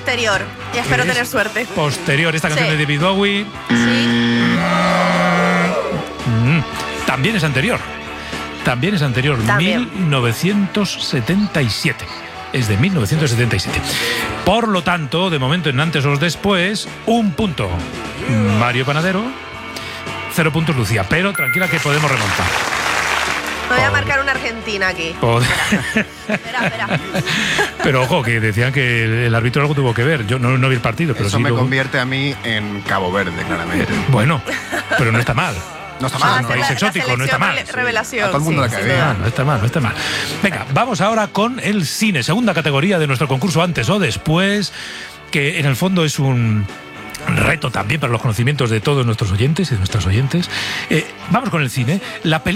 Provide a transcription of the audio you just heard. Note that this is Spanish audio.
posterior. Y espero tener suerte. Posterior, esta canción de David Bowie. Sí. También es anterior. También. 1977. Es de 1977. Por lo tanto, de momento, en antes o después, 1 punto Mario Panadero, 0 puntos Lucía. Pero tranquila que podemos remontar. Me voy a marcar una Argentina aquí. Espera. Pero ojo, que decían que el árbitro algo tuvo que ver. Yo no vi el partido, pero eso sí me luego convierte a mí en Cabo Verde, claramente. Bueno, pero no está mal. No está mal, Es un país exótico, no está mal. Revelación. A todo el mundo le cae bien. No está mal. Venga, vamos ahora con el cine, segunda categoría de nuestro concurso antes o después, que en el fondo es un reto también para los conocimientos de todos nuestros oyentes y de nuestras oyentes. Vamos con el cine. La